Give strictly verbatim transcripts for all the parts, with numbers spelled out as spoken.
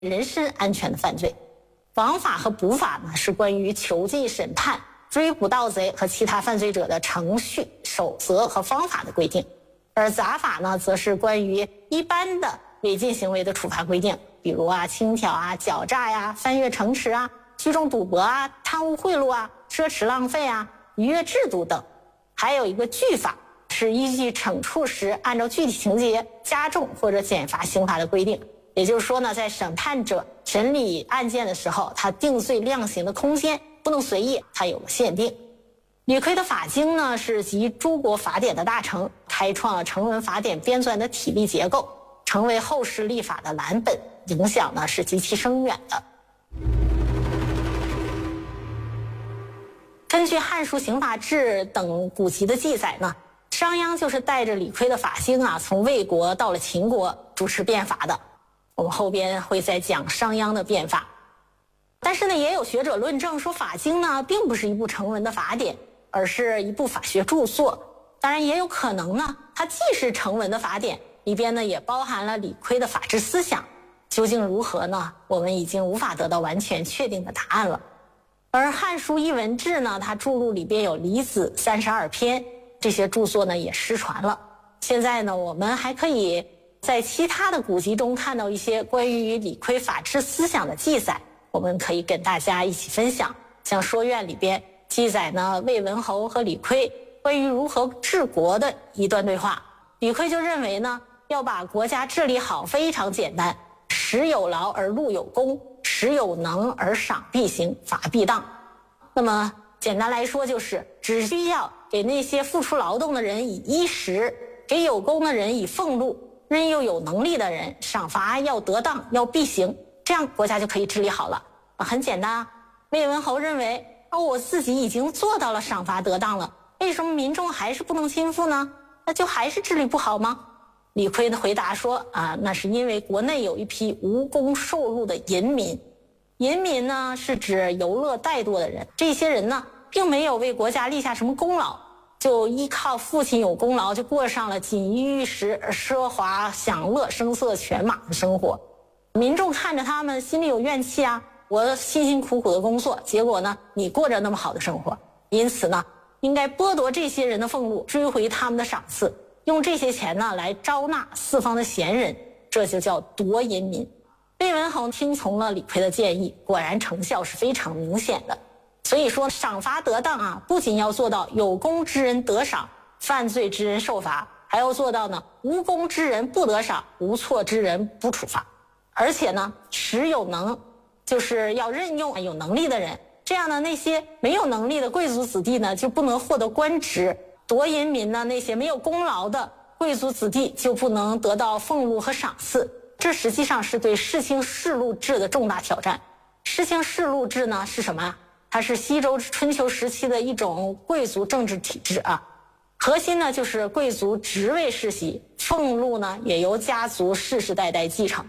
人身安全的犯罪。枉法和捕法呢，是关于囚禁、审判、追捕盗贼和其他犯罪者的程序、守则和方法的规定。而杂法呢，则是关于一般的违禁行为的处罚规定，比如啊，轻佻啊、狡诈呀、翻越城池啊、聚众赌博啊、贪污贿赂啊、奢侈浪费啊、逾越制度等。还有一个具法，是依据惩处时按照具体情节加重或者减罚刑罚的规定。也就是说呢，在审判者审理案件的时候，他定罪量刑的空间不能随意，它有了限定。李悝的法经呢，是集诸国法典的大成，开创了成文法典编纂的体例结构，成为后世立法的蓝本，影响呢是极其深远的。根据《汉书刑法志》等古籍的记载呢，商鞅就是带着李悝的法经啊，从魏国到了秦国主持变法的。我们后边会再讲商鞅的变法。但是呢，也有学者论证说，法经呢并不是一部成文的法典，而是一部法学著作。当然也有可能呢，它既是成文的法典，里边呢也包含了李悝的法治思想。究竟如何呢？我们已经无法得到完全确定的答案了。而《汉书艺文志》呢，它著录里边有李子三十二篇，这些著作呢也失传了。现在呢，我们还可以在其他的古籍中看到一些关于李悝法治思想的记载，我们可以跟大家一起分享。像《说苑》里边记载呢，魏文侯和李悝关于如何治国的一段对话。李悝就认为呢，要把国家治理好非常简单，时有劳而禄有功，时有能而赏必行，罚必当。那么简单来说，就是只需要给那些付出劳动的人以衣食，给有功的人以俸禄，任又有能力的人赏罚要得当，要必行，这样国家就可以治理好了。啊，很简单啊。魏文侯认为，哦，我自己已经做到了赏罚得当了，为什么民众还是不能亲附呢？那就还是治理不好吗？李悝的回答说，啊，那是因为国内有一批无功受禄的淫民。淫民呢，是指游乐怠惰的人，这些人呢，并没有为国家立下什么功劳，就依靠父亲有功劳，就过上了锦衣玉食、奢华享乐、声色犬马的生活。民众看着他们心里有怨气啊，我辛辛苦苦的工作，结果呢，你过着那么好的生活。因此呢，应该剥夺这些人的俸禄，追回他们的赏赐，用这些钱呢来招纳四方的贤人，这就叫夺淫民。魏文侯听从了李悝的建议，果然成效是非常明显的。所以说，赏罚得当啊，不仅要做到有功之人得赏，犯罪之人受罚，还要做到呢无功之人不得赏，无错之人不处罚。而且呢，时有能，就是要任用有能力的人，这样呢，那些没有能力的贵族子弟呢，就不能获得官职；夺淫民呢，那些没有功劳的贵族子弟就不能得到俸禄和赏赐。这实际上是对世卿世禄制的重大挑战。世卿世禄制呢是什么？它是西周春秋时期的一种贵族政治体制啊。核心呢就是贵族职位世袭，俸禄呢也由家族世世代代继承。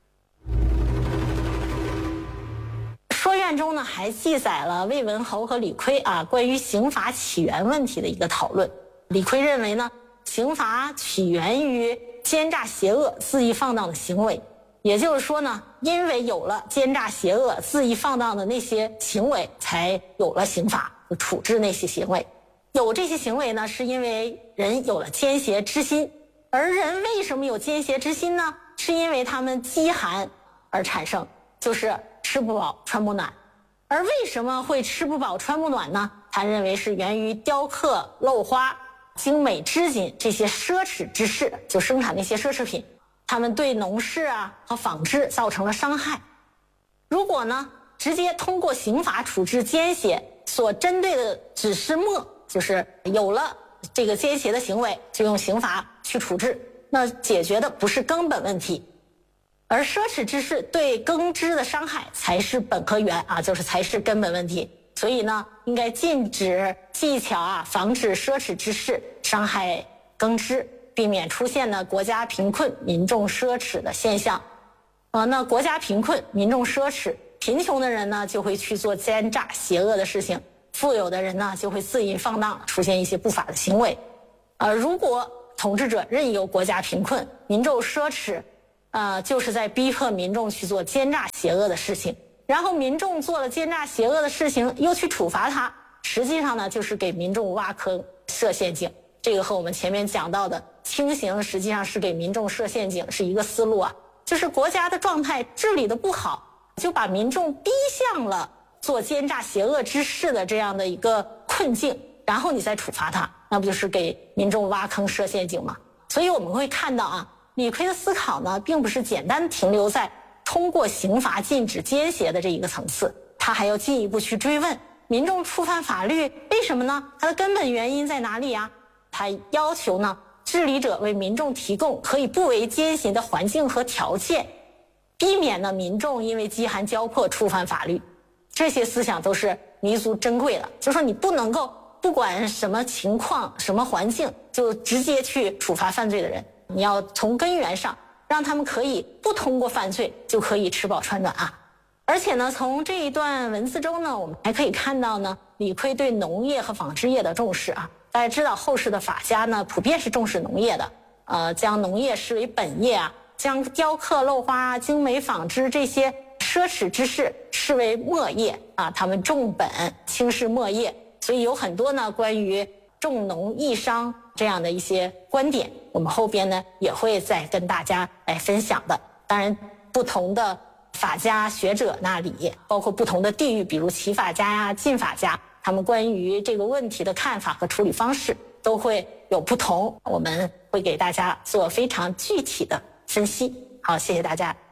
说苑中呢还记载了魏文侯和李悝啊关于刑罚起源问题的一个讨论。李悝认为呢，刑罚起源于奸诈邪恶、恣意放荡的行为，也就是说呢，因为有了奸诈邪恶、恣意放荡的那些行为，才有了刑罚，处置那些行为。有这些行为呢，是因为人有了奸邪之心。而人为什么有奸邪之心呢？是因为他们饥寒而产生，就是吃不饱穿不暖。而为什么会吃不饱穿不暖呢？他认为是源于雕刻、镂花、精美织锦这些奢侈之事，就生产那些奢侈品，他们对农事啊和纺织造成了伤害。如果呢，直接通过刑罚处置奸邪，所针对的只是末，就是有了这个奸邪的行为，就用刑罚去处置，那解决的不是根本问题。而奢侈之事对耕织的伤害才是本和源啊，就是才是根本问题。所以呢，应该禁止技巧啊，防止奢侈之事伤害耕织，避免出现呢国家贫困、民众奢侈的现象。啊，那国家贫困、民众奢侈，贫穷的人呢就会去做奸诈邪恶的事情，富有的人呢就会恣意放荡，出现一些不法的行为。呃，如果统治者任由国家贫困、民众奢侈， 呃，就是在逼迫民众去做奸诈邪恶的事情，然后民众做了奸诈邪恶的事情，又去处罚他，实际上呢，就是给民众挖坑设陷阱。这个和我们前面讲到的轻刑实际上是给民众设陷阱是一个思路啊，就是国家的状态治理的不好，就把民众逼向了做奸诈邪恶之事的这样的一个困境，然后你再处罚他，那不就是给民众挖坑设陷阱吗？所以我们会看到啊，李逵的思考呢，并不是简单停留在通过刑罚禁止奸邪的这一个层次，他还要进一步去追问民众触犯法律为什么呢？它的根本原因在哪里啊？他要求呢，治理者为民众提供可以不为奸邪的环境和条件，避免呢民众因为饥寒交迫触犯法律。这些思想都是弥足珍贵的，就是说你不能够不管什么情况什么环境就直接去处罚犯罪的人，你要从根源上让他们可以不通过犯罪就可以吃饱穿暖啊。而且呢，从这一段文字中呢，我们还可以看到呢，李悝对农业和纺织业的重视啊。大家知道后世的法家呢，普遍是重视农业的，呃，将农业视为本业啊，将雕刻、镂花、精美纺织这些奢侈之事视为末业啊，他们重本轻视末业，所以有很多呢关于重农抑商这样的一些观点，我们后边呢也会再跟大家来分享的。当然，不同的法家学者那里，包括不同的地域，比如齐法家呀、晋法家，他们关于这个问题的看法和处理方式都会有不同，我们会给大家做非常具体的分析。好，谢谢大家。